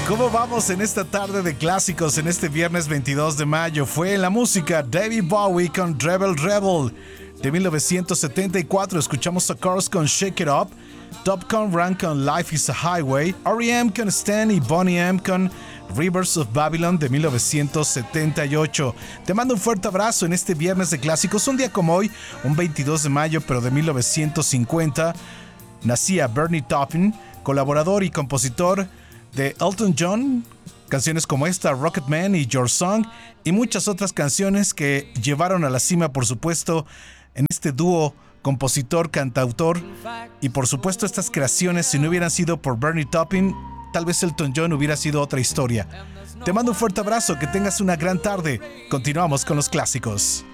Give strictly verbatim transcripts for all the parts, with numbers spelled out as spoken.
¿Cómo vamos en esta tarde de clásicos en este viernes veintidós de mayo? Fue en la música David Bowie con Rebel Rebel. De mil novecientos setenta y cuatro escuchamos a Cars con Shake It Up, Top Gun Run con Life is a Highway, R E M con Stan y Boney M con Rivers of Babylon de mil novecientos setenta y ocho. Te mando un fuerte abrazo en este viernes de clásicos. Un día como hoy, un veintidós de mayo, pero de mil novecientos cincuenta, nacía Bernie Taupin, colaborador y compositor de Elton John. Canciones como esta, Rocketman y Your Song, y muchas otras canciones que llevaron a la cima, por supuesto, en este dúo compositor-cantautor. Y por supuesto estas creaciones, si no hubieran sido por Bernie Taupin, tal vez Elton John hubiera sido otra historia. Te mando un fuerte abrazo, que tengas una gran tarde. Continuamos con los clásicos.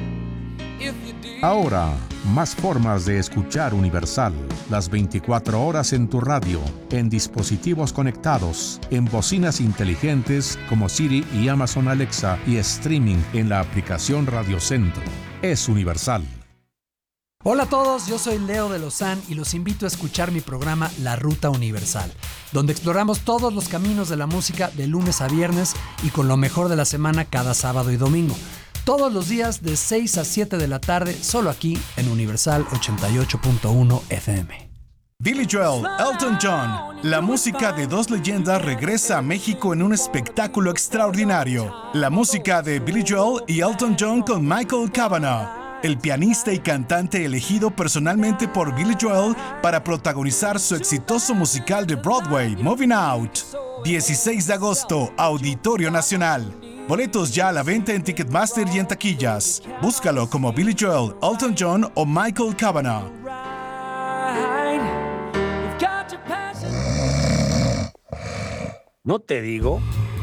Ahora, más formas de escuchar Universal. Las veinticuatro horas en tu radio, en dispositivos conectados, en bocinas inteligentes como Siri y Amazon Alexa, y streaming en la aplicación Radio Centro. Es Universal. Hola a todos, yo soy Leo de Lozán y los invito a escuchar mi programa La Ruta Universal, donde exploramos todos los caminos de la música de lunes a viernes y con lo mejor de la semana cada sábado y domingo. Todos los días de seis a siete de la tarde, solo aquí en Universal ochenta y ocho punto uno F M. Billy Joel, Elton John. La música de dos leyendas regresa a México en un espectáculo extraordinario. La música de Billy Joel y Elton John con Michael Kavanagh, el pianista y cantante elegido personalmente por Billy Joel para protagonizar su exitoso musical de Broadway, Moving Out. dieciséis de agosto, Auditorio Nacional. Boletos ya a la venta en Ticketmaster y en taquillas. Búscalo como Billy Joel, Elton John o Michael Kavanagh. ¿No te digo?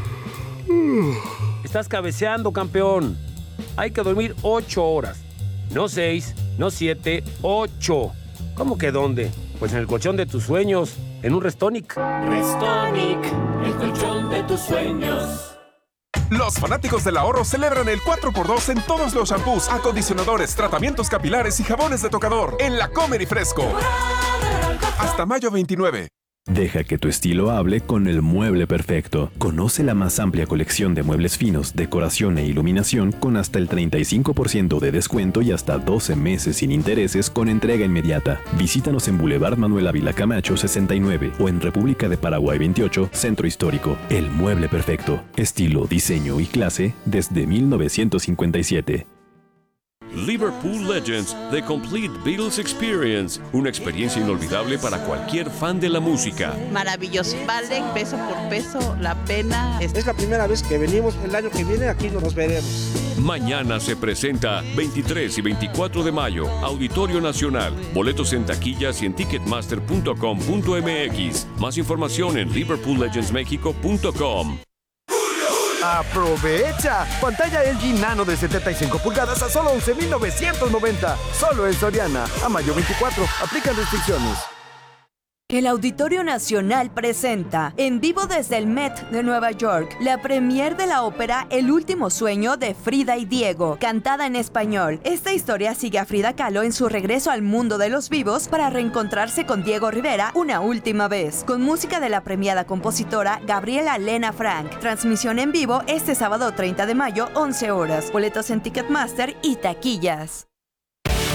Estás cabeceando, campeón. Hay que dormir ocho horas. No seis, no siete, ocho. ¿Cómo que dónde? Pues en el colchón de tus sueños, en un Restonic. Restonic, el colchón de tus sueños. Los fanáticos del ahorro celebran el cuatro por dos en todos los shampoos, acondicionadores, tratamientos capilares y jabones de tocador en La Comer y Fresco. Hasta mayo veintinueve. Deja que tu estilo hable con el mueble perfecto. Conoce la más amplia colección de muebles finos, decoración e iluminación con hasta el treinta y cinco por ciento de descuento y hasta doce meses sin intereses con entrega inmediata. Visítanos en Boulevard Manuel Ávila Camacho sesenta y nueve o en República de Paraguay veintiocho, Centro Histórico. El mueble perfecto. Estilo, diseño y clase desde mil novecientos cincuenta y siete. Liverpool Legends, The Complete Beatles Experience, una experiencia inolvidable para cualquier fan de la música. Maravilloso, vale peso por peso la pena. Es la primera vez que venimos, el año que viene aquí nos veremos. Mañana se presenta veintitrés y veinticuatro de mayo, Auditorio Nacional. Boletos en taquillas y en ticketmaster punto com punto m x. Más información en liverpool legends mexico punto com. ¡Aprovecha! Pantalla L G Nano de setenta y cinco pulgadas a solo once mil novecientos noventa. Solo en Soriana. A mayo veinticuatro. Aplican restricciones. El Auditorio Nacional presenta, en vivo desde el Met de Nueva York, la premier de la ópera El último sueño de Frida y Diego, cantada en español. Esta historia sigue a Frida Kahlo en su regreso al mundo de los vivos para reencontrarse con Diego Rivera una última vez, con música de la premiada compositora Gabriela Lena Frank. Transmisión en vivo este sábado treinta de mayo, once horas. Boletos en Ticketmaster y taquillas.